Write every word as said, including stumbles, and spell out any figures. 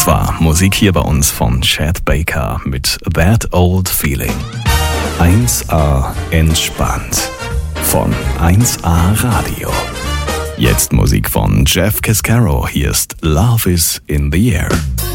Das war Musik hier bei uns von Chad Baker mit That Old Feeling. eins A entspannt von eins A Radio. Jetzt Musik von Jeff Cascaro. Hier ist Love is in the Air.